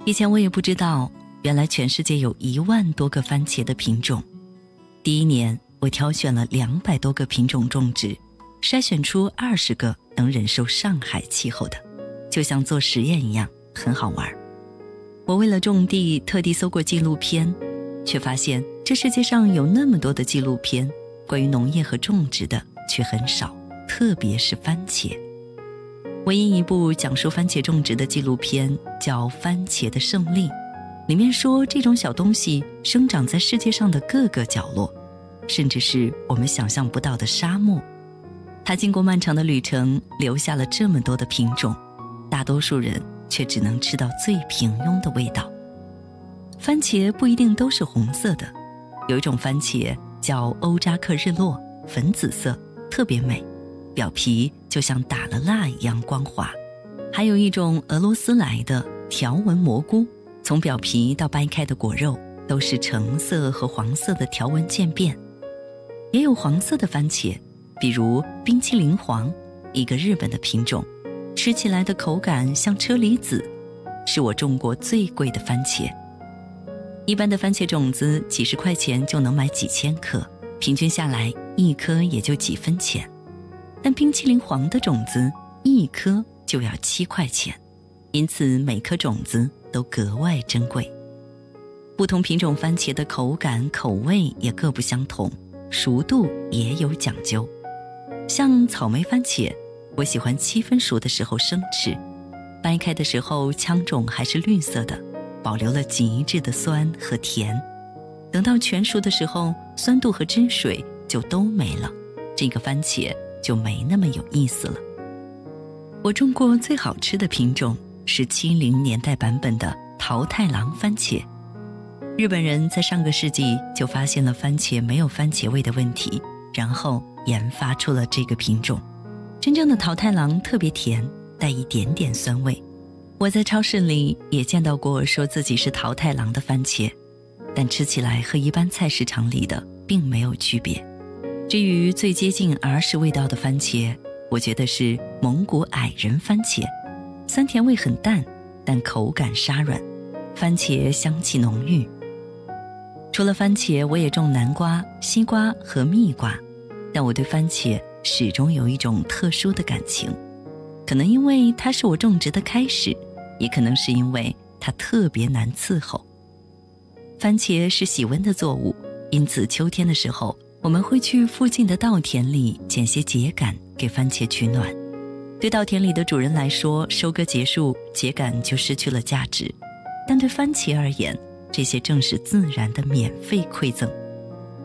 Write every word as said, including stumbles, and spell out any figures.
以前我也不知道，原来全世界有一万多个番茄的品种。第一年，我挑选了两百多个品种种植，筛选出二十个能忍受上海气候的，就像做实验一样，很好玩。我为了种地，特地搜过纪录片，却发现这世界上有那么多的纪录片，关于农业和种植的却很少，特别是番茄。唯一一部讲述番茄种植的纪录片叫《番茄的胜利》，里面说这种小东西生长在世界上的各个角落，甚至是我们想象不到的沙漠。它经过漫长的旅程，留下了这么多的品种，大多数人却只能吃到最平庸的味道。番茄不一定都是红色的，有一种番茄叫欧扎克日落，粉紫色，特别美，表皮就像打了蜡一样光滑。还有一种俄罗斯来的条纹蘑菇，从表皮到掰开的果肉都是橙色和黄色的条纹渐变。也有黄色的番茄，比如冰淇淋黄，一个日本的品种，吃起来的口感像车厘子，是我种过最贵的番茄。一般的番茄种子几十块钱就能买几千颗，平均下来一颗也就几分钱。但冰淇淋黄的种子一颗就要七块钱，因此每颗种子都格外珍贵。不同品种番茄的口感口味也各不相同，熟度也有讲究。像草莓番茄，我喜欢七分熟的时候生吃，掰开的时候腔种还是绿色的，保留了极致的酸和甜。等到全熟的时候，酸度和汁水就都没了，这个番茄就没那么有意思了。我种过最好吃的品种是七零年代版本的桃太郎番茄。日本人在上个世纪就发现了番茄没有番茄味的问题，然后研发出了这个品种。真正的桃太郎特别甜，带一点点酸味。我在超市里也见到过说自己是桃太郎的番茄，但吃起来和一般菜市场里的并没有区别。至于最接近儿时味道的番茄，我觉得是蒙古矮人番茄，酸甜味很淡，但口感沙软，番茄香气浓郁。除了番茄，我也种南瓜、西瓜和蜜瓜，但我对番茄始终有一种特殊的感情，可能因为它是我种植的开始，也可能是因为它特别难伺候。番茄是喜温的作物，因此秋天的时候，我们会去附近的稻田里捡些秸秆给番茄取暖。对稻田里的主人来说，收割结束，秸秆就失去了价值，但对番茄而言，这些正是自然的免费馈赠。